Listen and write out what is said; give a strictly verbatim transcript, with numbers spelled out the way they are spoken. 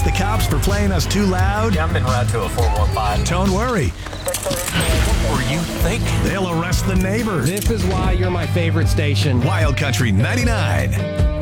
arrest the cops for playing us too loud? Yeah, I'm en route to a four one five. Don't worry. What were you thinking? They'll arrest the neighbors. This is why you're my favorite station. Wild Country ninety-nine.